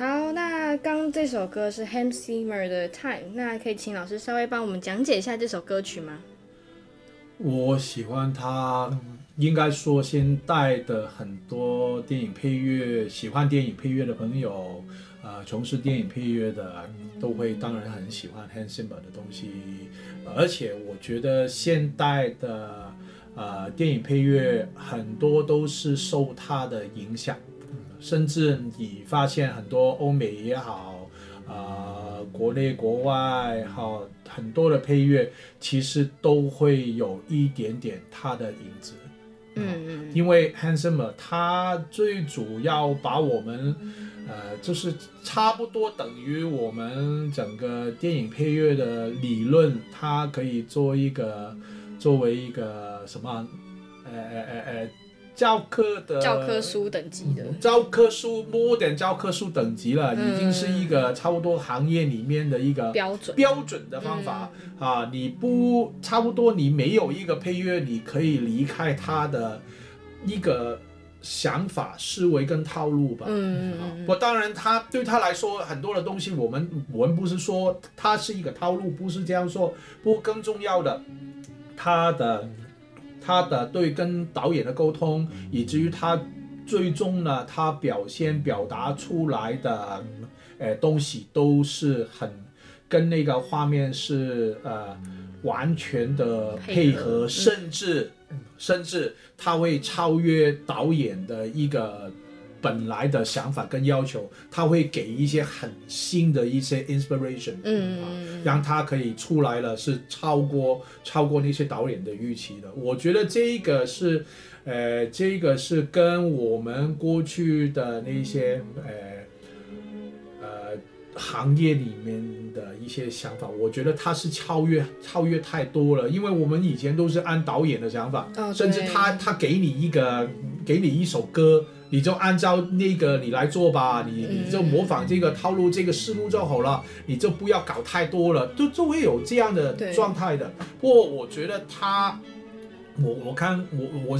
好，那刚这首歌是 Hans Zimmer 的 Time， 那可以请老师稍微帮我们讲解一下这首歌曲吗？ 我喜欢他，应该说现代的很多电影配乐，喜欢电影配乐的朋友，从事电影配乐的都会当然很喜欢 Hans Zimmer 的东西，而且我觉得现代的电影配乐很多都是受他的影响，甚至你发现很多欧美也好，国内国外好很多的配乐，其实都会有一点点他的影子。因为 Hans Zimmer 他最主要把我们就是差不多等于我们整个电影配乐的理论，它可以作为一个什么教科书等级的modern 教科书等级了，已经是一个差不多行业里面的一个标准的方法你不差不多你没有一个配乐你可以离开它的一个想法思维跟套路吧。不当然他对他来说很多的东西我们不是说它是一个套路，不是这样说，不过更重要的他的对跟导演的沟通，以至于他最终呢，他表达出来的东西都是很跟那个画面是完全的配合，甚至他会超越导演的一个本来的想法跟要求，他会给一些很新的一些 inspiration，让他可以出来了是超过那些导演的预期的。我觉得这个是跟我们过去的那些行业里面的一些想法，我觉得它是超越太多了，因为我们以前都是按导演的想法，甚至他给你一首歌，你就按照那个你来做吧，你就模仿这个套路这个思路就好了，你就不要搞太多了，就会有这样的状态的。不过我觉得我